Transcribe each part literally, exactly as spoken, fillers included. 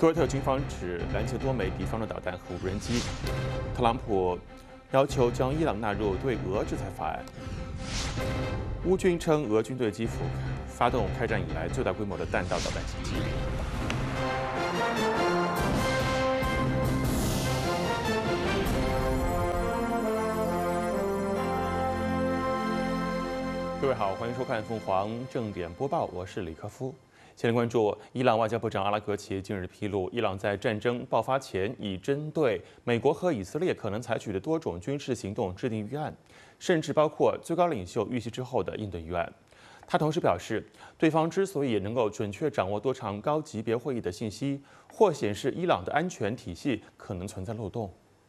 科威特军方指拦截多枚敌方的导弹和无人机。特朗普要求将伊朗纳入对俄制裁法案。乌军称俄军对基辅发动开战以来最大规模的弹道导弹袭击。各位好，欢迎收看凤凰正点播报，我是李克夫。先来关注伊朗外交部长阿拉格齐近日披露，伊朗在战争爆发前已针对美国和以色列可能采取的多种军事行动制定预案，甚至包括最高领袖遇袭之后的应对预案。他同时表示，对方之所以能够准确掌握多场高级别会议的信息，或显示伊朗的安全体系可能存在漏洞。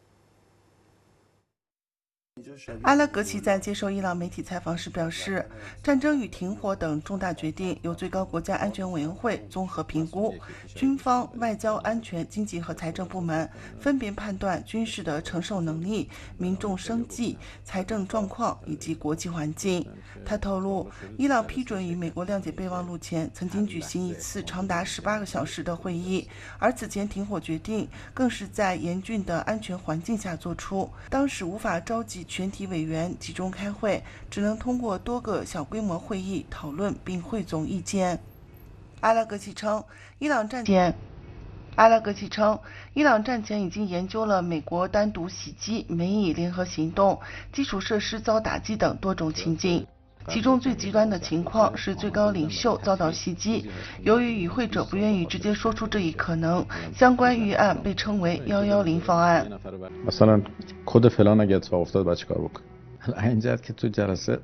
阿拉格齐在接受伊朗媒体采访时表示，战争与停火等重大决定由最高国家安全委员会综合评估，军方、外交、安全、经济和财政部门分别判断军事的承受能力、民众生计、财政状况以及国际环境。他透露，伊朗批准与美国谅解备忘录前曾经举行一次长达十八个小时的会议，而此前停火决定更是在严峻的安全环境下做出，当时无法召集全体委员集中开会，只能通过多个小规模会议讨论并汇总意见。阿拉格齐称，伊朗战前阿拉格齐称，伊朗战前已经研究了美国单独袭击、美以联合行动、基础设施遭打击等多种情境。其中最极端的情况是最高领袖遭到袭击。由于与会者不愿意直接说出这一可能，相关预案被称为一一零方案。 مثلا کد فلان اگه اتفاق افتاد باید چیکار بکنه؟ این جهت که تو جلسه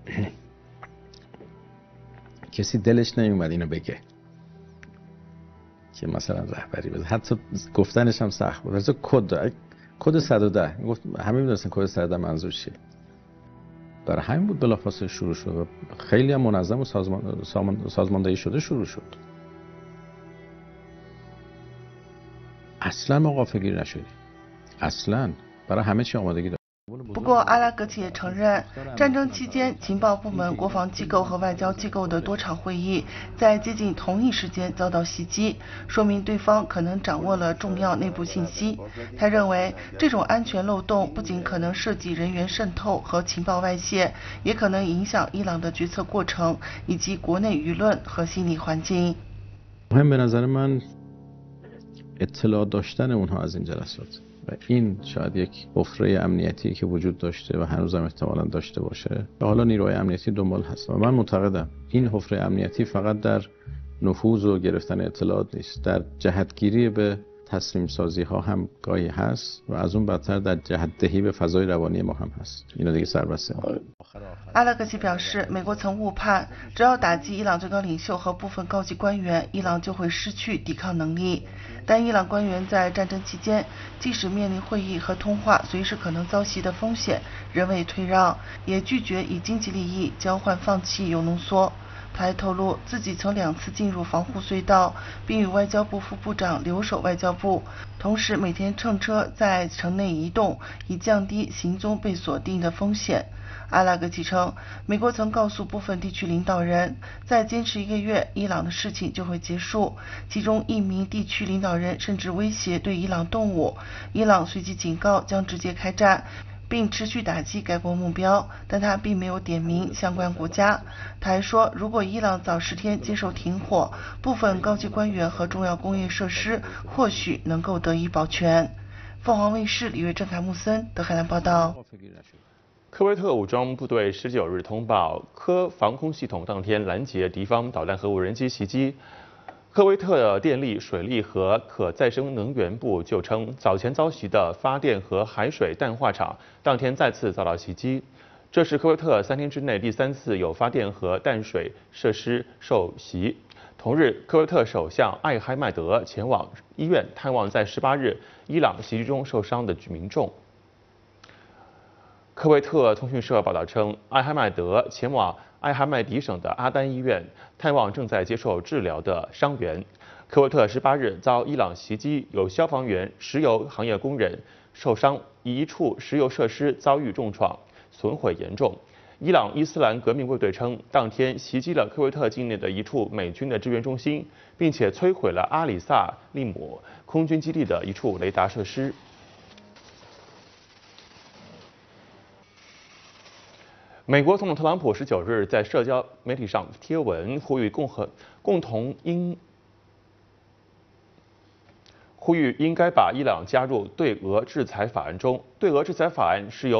کسی دلش نمیومد اینو بگه که مثلا رهبری بده، حتی گفتنش هم سخت بود. مثلا کد کد صد و ده گفت همه میدونستن کد صد و ده منظور چیه. برای همین بود بلافاصله شروع شد و خیلی هم منظم و سازمان سازماندهی شده شروع شد. اصلا ما غافلگیر نشدیم، اصلا برای همه چی آمادگی داشتیم。 不过，阿拉格齐也承认，战争期间情报部门、国防机构和外交机构的多场会议在接近同一时间遭到袭击，说明对方可能掌握了重要内部信息。他认为，这种安全漏洞不仅可能涉及人员渗透和情报外泄，也可能影响伊朗的决策过程以及国内舆论和心理环境。 مهم به نظر من اطلاع داشتن اونها از این جلسات و این شاید یک حفره امنیتی که وجود داشته و هنوزم احتمالاً داشته باشه و حالا نیروهای امنیتی دنبال هست و من معتقدم این حفره امنیتی فقط در نفوذ و گرفتن اطلاعات نیست، در جهتگیری به تسلیم سازی ها هم گاهی هست و از اون بدتر در جهت دهی به فضای روانی ما هم هست. اینا دیگه سربسته ما. 阿拉格齐表示，美国曾误判，只要打击伊朗最高领袖和部分高级官员，伊朗就会失去抵抗能力。但伊朗官员在战争期间，即使面临会议和通话随时可能遭袭的风险，仍未退让，也拒绝以经济利益交换放弃铀浓缩。他还透露，自己曾两次进入防护隧道，并与外交部副部长留守外交部，同时每天乘车在城内移动，以降低行踪被锁定的风险。阿拉格齐称，美国曾告诉部分地区领导人，再坚持一个月，伊朗的事情就会结束。其中一名地区领导人甚至威胁对伊朗动武，伊朗随即警告将直接开战，并持续打击该国目标，但他并没有点名相关国家。他还说，如果伊朗早十天接受停火，部分高级官员和重要工业设施或许能够得以保全。凤凰卫视李月郑、凯木森德黑兰报道。 科威特武装部队十九日通报，科防空系统当天拦截敌方导弹和无人机袭击。科威特的电力、水利和可再生能源部就称，早前遭袭的发电和海水淡化厂当天再次遭到袭击，这是科威特三天之内第三次有发电和淡水设施受袭。同日，科威特首相艾哈迈德前往医院探望在十八日伊朗袭击中受伤的民众。科威特通讯社报道称，艾哈迈德前往艾哈迈迪省的阿丹医院探望正在接受治疗的伤员。科威特十八日遭伊朗袭击，有消防员、石油行业工人受伤，一处石油设施遭遇重创，损毁严重。伊朗伊斯兰革命卫队称，当天袭击了科威特境内的一处美军的支援中心，并且摧毁了阿里萨利姆空军基地的一处雷达设施。美国总统特朗普十九日在社交媒体上贴文，呼吁共和共同应呼吁应该把伊朗加入对俄制裁法案中。对俄制裁法案是由